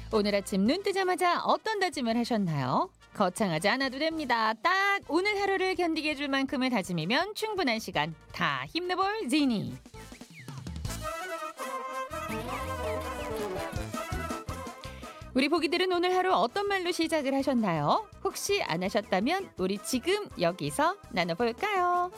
오늘 아침 눈 뜨자마자 어떤 다짐을 하셨나요? 거창하지 않아도 됩니다. 딱 오늘 하루를 견디게 해줄 만큼의 다짐이면 충분한 시간. 다 힘내볼 지니. 우리 보기들은 오늘 하루 어떤 말로 시작을 하셨나요? 혹시 안 하셨다면 우리 지금 여기서 나눠볼까요?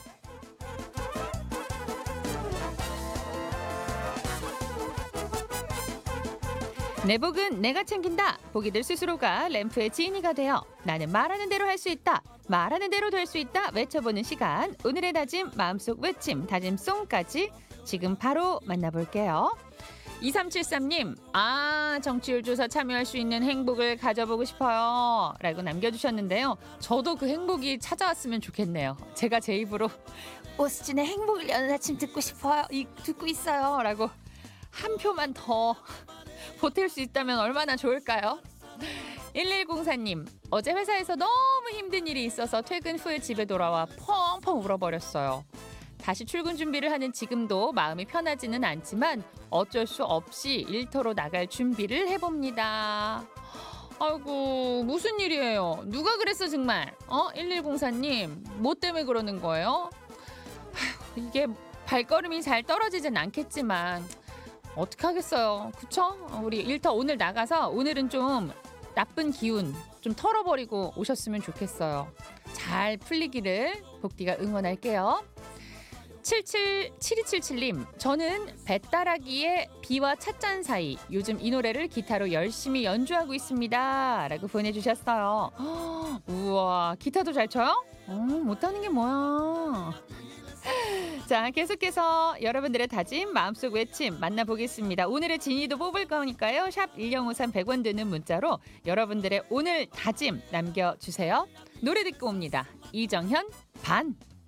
내 복은 내가 챙긴다. 보기들 스스로가 램프의 지인이가 되어 나는 말하는 대로 할 수 있다. 말하는 대로 될 수 있다. 외쳐보는 시간. 오늘의 다짐, 마음속 외침, 다짐송까지 지금 바로 만나볼게요. 2373님, 정치율 조사 참여할 수 있는 행복을 가져보고 싶어요. 라고 남겨주셨는데요. 저도 그 행복이 찾아왔으면 좋겠네요. 제가 제 입으로 오수진의 행복을 여는 아침 듣고 싶어요. 듣고 있어요. 라고 한 표만 더 보탤 수 있다면 얼마나 좋을까요? 1104님, 어제 회사에서 너무 힘든 일이 있어서 퇴근 후에 집에 돌아와 펑펑 울어버렸어요. 다시 출근 준비를 하는 지금도 마음이 편하지는 않지만 어쩔 수 없이 일터로 나갈 준비를 해봅니다. 아이고, 무슨 일이에요? 누가 그랬어 정말? 1104님, 뭐 때문에 그러는 거예요? 이게 발걸음이 잘 떨어지진 않겠지만 어떡하겠어요. 그쵸? 우리 일터 오늘 나가서 오늘은 좀 나쁜 기운 좀 털어버리고 오셨으면 좋겠어요. 잘 풀리기를 복디가 응원할게요. 7277님, 저는 배따라기의 비와 찻잔 사이 요즘 이 노래를 기타로 열심히 연주하고 있습니다. 라고 보내주셨어요. 우와, 기타도 잘 쳐요? 못하는 게 뭐야. 자, 계속해서 여러분들의 다짐, 마음속 외침 만나보겠습니다. 오늘의 진이도 뽑을 거니까요. 샵 1053 100원 드는 문자로 여러분들의 오늘 다짐 남겨주세요. 노래 듣고 옵니다. 이정현, 반.